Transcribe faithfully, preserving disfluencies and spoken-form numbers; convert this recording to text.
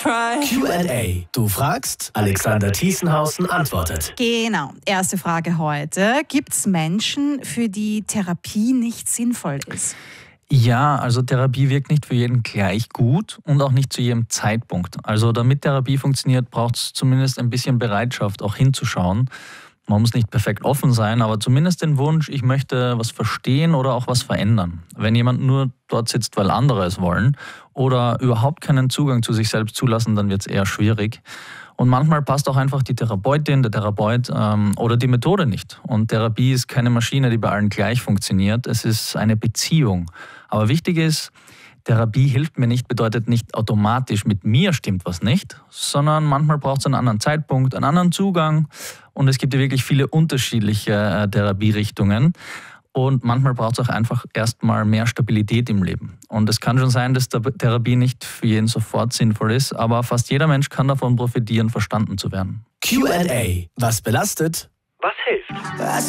Q and A. Du fragst, Alexander Thiesenhausen antwortet. Genau. Erste Frage heute. Gibt es Menschen, für die Therapie nicht sinnvoll ist? Ja, also Therapie wirkt nicht für jeden gleich gut und auch nicht zu jedem Zeitpunkt. Also damit Therapie funktioniert, braucht es zumindest ein bisschen Bereitschaft, auch hinzuschauen. Man muss nicht perfekt offen sein, aber zumindest den Wunsch, ich möchte was verstehen oder auch was verändern. Wenn jemand nur dort sitzt, weil andere es wollen oder überhaupt keinen Zugang zu sich selbst zulassen, dann wird es eher schwierig. Und manchmal passt auch einfach die Therapeutin, der Therapeut ähm, oder die Methode nicht. Und Therapie ist keine Maschine, die bei allen gleich funktioniert. Es ist eine Beziehung. Aber wichtig ist, Therapie hilft mir nicht, bedeutet nicht automatisch, mit mir stimmt was nicht, sondern manchmal braucht es einen anderen Zeitpunkt, einen anderen Zugang und es gibt ja wirklich viele unterschiedliche äh, Therapierichtungen und manchmal braucht es auch einfach erstmal mehr Stabilität im Leben. Und es kann schon sein, dass Therapie nicht für jeden sofort sinnvoll ist, aber fast jeder Mensch kann davon profitieren, verstanden zu werden. Q and A. Was belastet? Was hilft?